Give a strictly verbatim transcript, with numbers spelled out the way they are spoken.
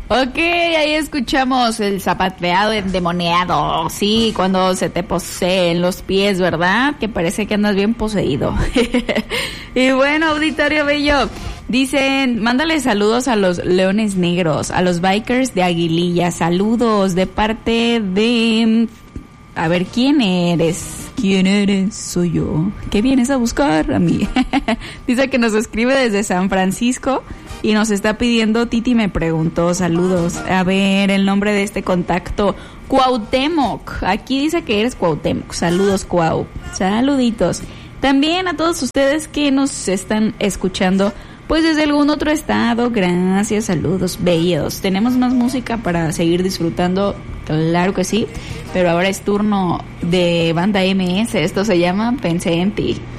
Ok, ahí escuchamos el zapateado endemoniado. Sí, cuando se te poseen los pies, ¿verdad? Que parece que andas bien poseído. Y bueno, auditorio bello, dicen, mándale saludos a los Leones Negros, a los Bikers de Aguililla. Saludos de parte de... A ver, ¿quién eres? ¿Quién eres? Soy yo. ¿Qué vienes a buscar a mí? Dice que nos escribe desde San Francisco y nos está pidiendo, Titi me preguntó, saludos. A ver, el nombre de este contacto, Cuauhtémoc. Aquí dice que eres Cuauhtémoc. Saludos, Cuau. Saluditos. También a todos ustedes que nos están escuchando, pues desde algún otro estado, gracias, saludos, bellos. Tenemos más música para seguir disfrutando, claro que sí, pero ahora es turno de Banda M S, esto se llama Pensé en ti.